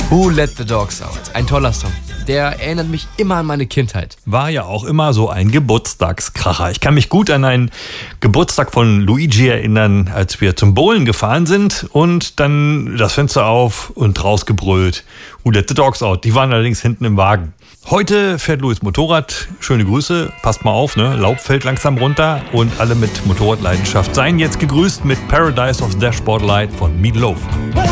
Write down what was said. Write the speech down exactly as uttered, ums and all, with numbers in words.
Who Let the Dogs Out? Ein toller Song. Der erinnert mich immer an meine Kindheit. War ja auch immer so ein Geburtstagskracher. Ich kann mich gut an einen Geburtstag von Luigi erinnern, als wir zum Bowlen gefahren sind und dann das Fenster auf und rausgebrüllt. Who Let the Dogs Out? Die waren allerdings hinten im Wagen. Heute fährt Louis Motorrad. Schöne Grüße. Passt mal auf, ne? Laub fällt langsam runter und alle mit Motorradleidenschaft seien jetzt gegrüßt mit Paradise of Dashboard Light von Meat Loaf.